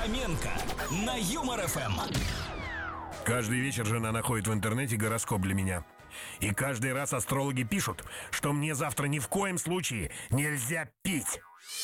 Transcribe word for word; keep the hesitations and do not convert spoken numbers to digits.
Фоменко на Юмор эф эм. Каждый вечер жена находит в интернете гороскоп для меня. И каждый раз астрологи пишут, что мне завтра ни в коем случае нельзя пить.